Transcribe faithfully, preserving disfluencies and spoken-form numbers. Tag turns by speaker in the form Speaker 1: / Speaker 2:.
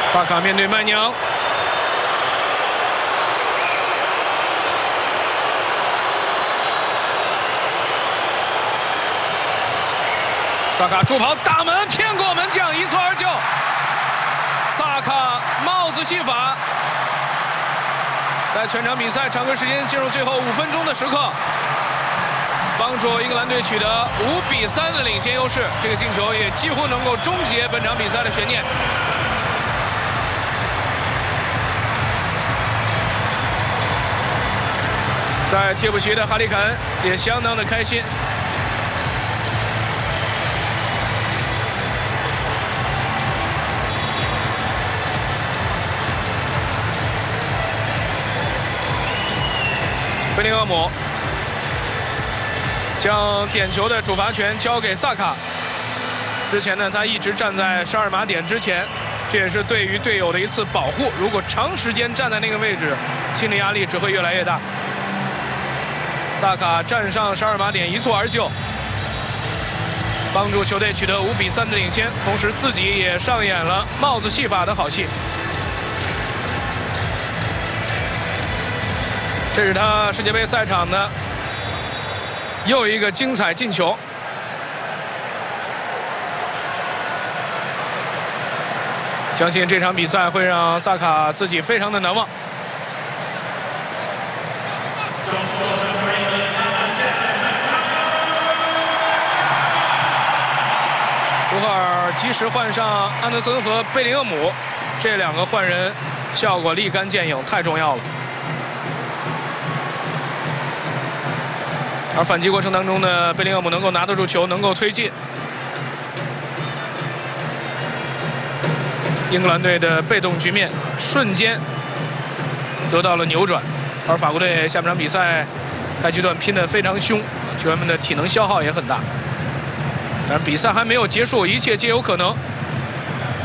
Speaker 1: 萨卡面对曼宁，萨卡助跑打门骗过门将，一蹴而就。萨卡帽子戏法，在全场比赛常规时间进入最后五分钟的时刻，帮助英格兰队取得五比三的领先优势。这个进球也几乎能够终结本场比赛的悬念。在贴补席的哈里凯恩也相当的开心。贝林厄姆将点球的主罚权交给萨卡。之前呢，他一直站在十二码点之前，这也是对于队友的一次保护。如果长时间站在那个位置，心理压力只会越来越大。萨卡站上十二码点，一蹴而就，帮助球队取得五比三的领先，同时自己也上演了帽子戏法的好戏。这是他世界杯赛场的又一个精彩进球。相信这场比赛会让萨卡自己非常的难忘。朱赫尔及时换上安德森和贝林厄姆，这两个换人效果立竿见影，太重要了。而反击过程当中呢，贝林厄姆能够拿得住球，能够推进。英格兰队的被动局面瞬间得到了扭转，而法国队下半场比赛开局段拼得非常凶，球员们的体能消耗也很大。但是比赛还没有结束，一切皆有可能。